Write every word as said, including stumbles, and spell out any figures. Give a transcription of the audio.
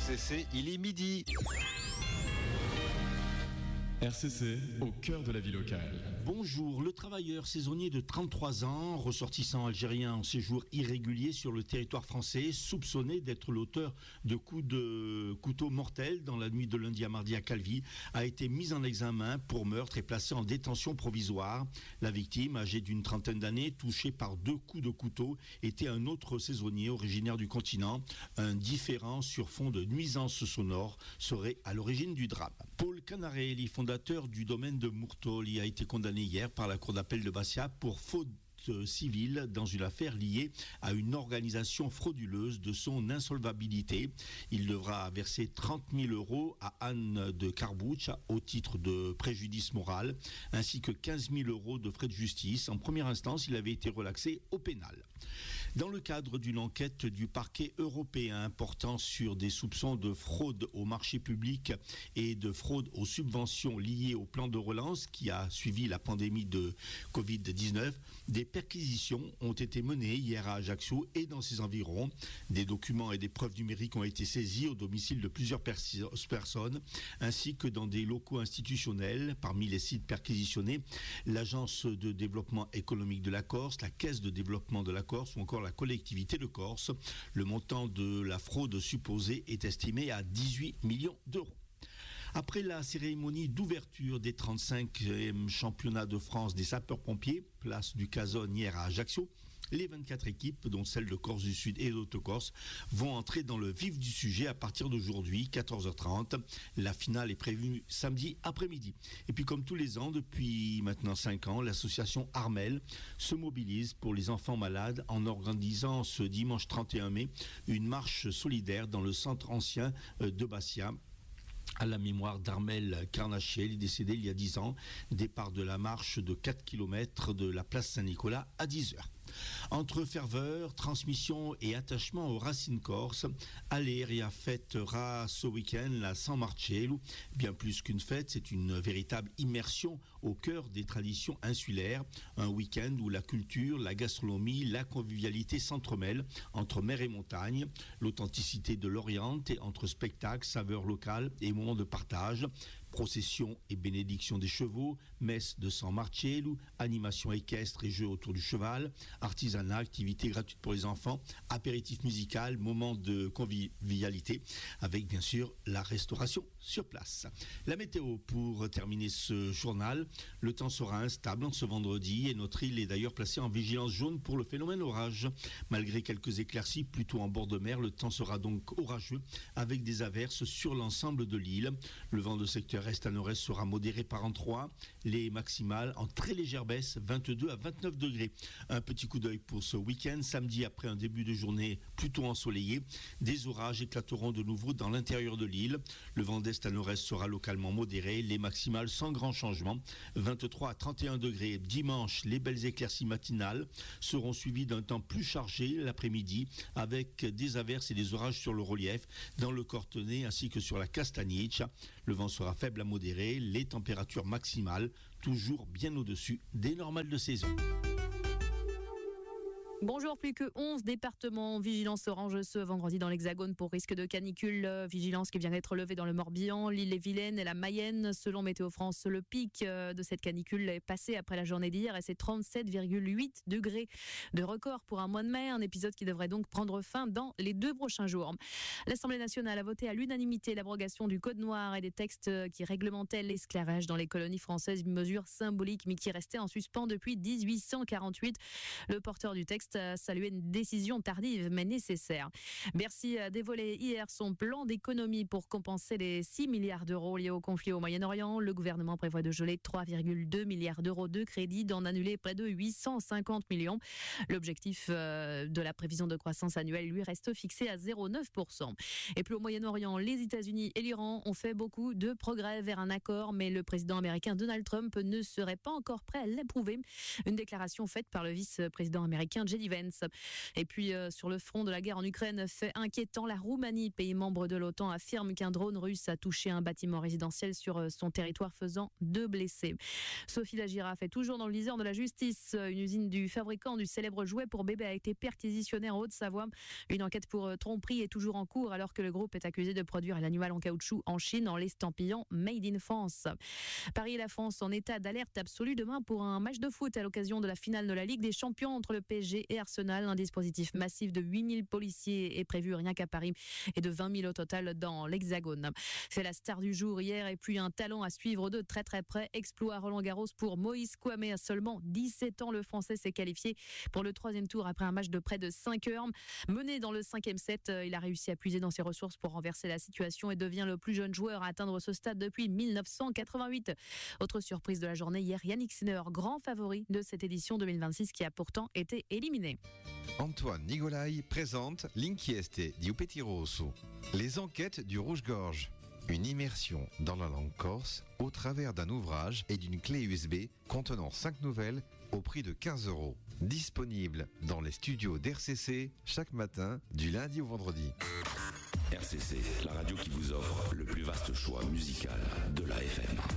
C C, il est midi. R C C, au cœur de la vie locale. Bonjour, le travailleur saisonnier de trente-trois ans, ressortissant algérien en séjour irrégulier sur le territoire français, soupçonné d'être l'auteur de coups de couteau mortels dans la nuit de lundi à mardi à Calvi, a été mis en examen pour meurtre et placé en détention provisoire. La victime, âgée d'une trentaine d'années, touchée par deux coups de couteau, était un autre saisonnier originaire du continent. Un différend sur fond de nuisances sonores serait à l'origine du drame. Paul Canarelli, fondateur du domaine de Mourtoli, a été condamné hier par la cour d'appel de Bastia pour faute civile dans une affaire liée à une organisation frauduleuse de son insolvabilité. Il devra verser trente mille euros à Anne de Carbouch au titre de préjudice moral, ainsi que quinze mille euros de frais de justice. En première instance, il avait été relaxé au pénal. Dans le cadre d'une enquête du parquet européen portant sur des soupçons de fraude au marché public et de fraude aux subventions liées au plan de relance qui a suivi la pandémie de covid dix-neuf, des perquisitions ont été menées hier à Ajaccio et dans ses environs. Des documents et des preuves numériques ont été saisis au domicile de plusieurs pers- personnes, ainsi que dans des locaux institutionnels. Parmi les sites perquisitionnés, l'Agence de développement économique de la Corse, la Caisse de développement de la Corse ou encore la collectivité de Corse. Le montant de la fraude supposée est estimé à dix-huit millions d'euros. Après la cérémonie d'ouverture des trente-cinquièmes championnats de France des sapeurs-pompiers, place du Cazone hier à Ajaccio, les vingt-quatre équipes, dont celles de Corse du Sud et d'Haute-Corse, vont entrer dans le vif du sujet à partir d'aujourd'hui, quatorze heures trente. La finale est prévue samedi après-midi. Et puis comme tous les ans, depuis maintenant cinq ans, l'association Armel se mobilise pour les enfants malades en organisant ce dimanche trente et un mai une marche solidaire dans le centre ancien de Bastia, à la mémoire d'Armel Carnachiel, décédé il y a dix ans. Départ de la marche de quatre kilomètres de la place Saint-Nicolas à dix heures. Entre ferveur, transmission et attachement aux racines corses, Aléria fêtera ce week-end la San Marcello. Bien plus qu'une fête, c'est une véritable immersion au cœur des traditions insulaires. Un week-end où la culture, la gastronomie, la convivialité s'entremêlent entre mer et montagne. L'authenticité de l'Orient et entre spectacles, saveurs locales et moments de partage. Procession et bénédiction des chevaux, messe de San Marcello, animation équestre et jeux autour du cheval, artisanat, activités gratuites pour les enfants, apéritif musical, moment de convivialité, avec bien sûr la restauration sur place. La météo pour terminer ce journal, le temps sera instable en ce vendredi et notre île est d'ailleurs placée en vigilance jaune pour le phénomène orage. Malgré quelques éclaircies plutôt en bord de mer, le temps sera donc orageux avec des averses sur l'ensemble de l'île. Le vent de secteur est à nord-est sera modéré par endroits, les maximales en très légère baisse, vingt-deux à vingt-neuf degrés. Un petit coup d'œil pour ce week-end, samedi après un début de journée plutôt ensoleillé, des orages éclateront de nouveau dans l'intérieur de l'île. Le vent d'est à nord-est sera localement modéré, les maximales sans grand changement, vingt-trois à trente et un degrés. Dimanche, les belles éclaircies matinales seront suivies d'un temps plus chargé l'après-midi avec des averses et des orages sur le relief, dans le Cortenay ainsi que sur la Castagniche. Le vent sera faible à modéré, les températures maximales toujours bien au-dessus des normales de saison. Bonjour, plus que onze départements en vigilance orange ce vendredi dans l'Hexagone pour risque de canicule. Vigilance qui vient d'être levée dans le Morbihan, l'Ille-et-Vilaine et la Mayenne. Selon Météo France, le pic de cette canicule est passé après la journée d'hier et c'est trente-sept virgule huit degrés de record pour un mois de mai. Un épisode qui devrait donc prendre fin dans les deux prochains jours. L'Assemblée nationale a voté à l'unanimité l'abrogation du Code noir et des textes qui réglementaient l'esclavage dans les colonies françaises. Une mesure symbolique mais qui restait en suspens depuis dix-huit cent quarante-huit. Le porteur du texte a salué une décision tardive mais nécessaire. Bercy a dévoilé hier son plan d'économie pour compenser les six milliards d'euros liés au conflit au Moyen-Orient. Le gouvernement prévoit de geler trois virgule deux milliards d'euros de crédit, d'en annuler près de huit cent cinquante millions. L'objectif de la prévision de croissance annuelle lui reste fixé à zéro virgule neuf pour cent. Et puis au Moyen-Orient, les États-Unis et l'Iran ont fait beaucoup de progrès vers un accord, mais le président américain Donald Trump ne serait pas encore prêt à l'approuver. Une déclaration faite par le vice-président américain J Jedivens. Et puis euh, sur le front de la guerre en Ukraine, fait inquiétant, la Roumanie, pays membre de l'OTAN, affirme qu'un drone russe a touché un bâtiment résidentiel sur son territoire, faisant deux blessés. Sophie la girafe est toujours dans le viseur de la justice. Une usine du fabricant du célèbre jouet pour bébé a été perquisitionnée en Haute-Savoie. Une enquête pour tromperie est toujours en cours alors que le groupe est accusé de produire l'animal en caoutchouc en Chine en l'estampillant Made in France. Paris et la France en état d'alerte absolue demain pour un match de foot à l'occasion de la finale de la Ligue des Champions entre le P S G et Arsenal. Un dispositif massif de huit mille policiers est prévu rien qu'à Paris et de vingt mille au total dans l'Hexagone. C'est la star du jour hier et puis un talent à suivre de très très près. Exploit à Roland-Garros pour Moïse Kouamé. À seulement dix-sept ans, le Français s'est qualifié pour le troisième tour après un match de près de cinq heures. Mené dans le cinquième set, il a réussi à puiser dans ses ressources pour renverser la situation et devient le plus jeune joueur à atteindre ce stade depuis mille neuf cent quatre-vingt-huit. Autre surprise de la journée hier, Yannick Sinner, grand favori de cette édition deux mille vingt-six qui a pourtant été éliminé. Antoine Nigolai présente L'inchieste di Petit Rosso, les enquêtes du Rouge-Gorge. Une immersion dans la langue corse au travers d'un ouvrage et d'une clé U S B contenant cinq nouvelles au prix de quinze euros. Disponible dans les studios d'R C C chaque matin du lundi au vendredi. R C C, la radio qui vous offre le plus vaste choix.